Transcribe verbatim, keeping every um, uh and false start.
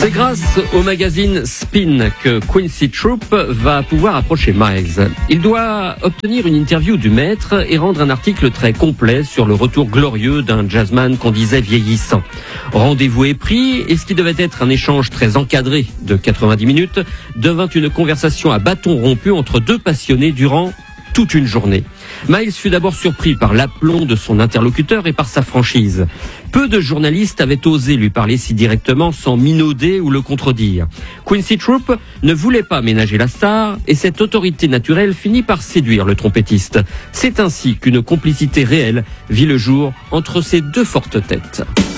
C'est grâce au magazine Spin que Quincy Troupe va pouvoir approcher Miles. Il doit obtenir une interview du maître et rendre un article très complet sur le retour glorieux d'un jazzman qu'on disait vieillissant. Rendez-vous est pris et ce qui devait être un échange très encadré de quatre-vingt-dix minutes devint une conversation à bâton rompu entre deux passionnés durant toute une journée. Miles fut d'abord surpris par l'aplomb de son interlocuteur et par sa franchise. Peu de journalistes avaient osé lui parler si directement sans minauder ou le contredire. Quincy Troupe ne voulait pas ménager la star et cette autorité naturelle finit par séduire le trompettiste. C'est ainsi qu'une complicité réelle vit le jour entre ces deux fortes têtes.